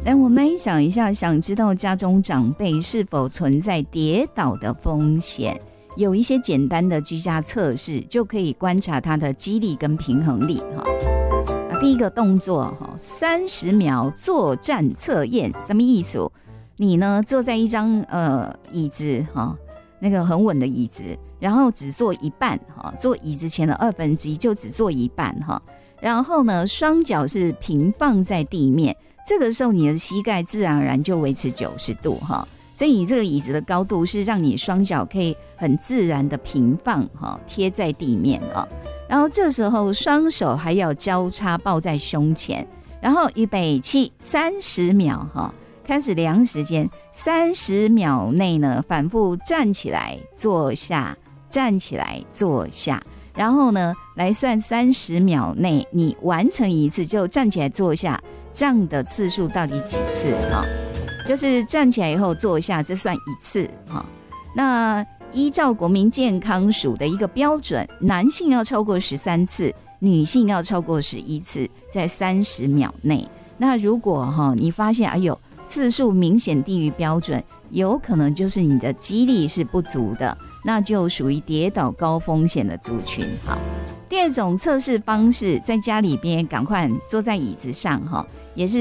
来，我们来想一下，想知道家中长辈是否存在跌倒的风险，有一些简单的居家测试就可以观察他的肌力跟平衡力哈。第一个动作30秒坐站测验，什么意思？你呢坐在一张椅子那个很稳的椅子，然后只坐一半坐椅子前的1/2就只坐一半然后呢双脚是平放在地面，这个时候你的膝盖自然而然就维持90度所以你这个椅子的高度是让你双脚可以很自然的平放贴在地面然后这时候双手还要交叉抱在胸前，然后预备起30秒开始量时间，30秒内呢反复站起来坐下，站起来坐下，然后呢来算30秒内你完成一次就站起来坐下，这样的次数到底几次就是站起来以后坐下，这算一次那依照国民健康署的一个标准，男性要超过13次，女性要超过11次，在30秒内。那如果你发现次数明显低于标准，有可能就是你的肌力是不足的，那就属于跌倒高风险的族群。好，第二种测试方式，在家里边赶快坐在椅子上也是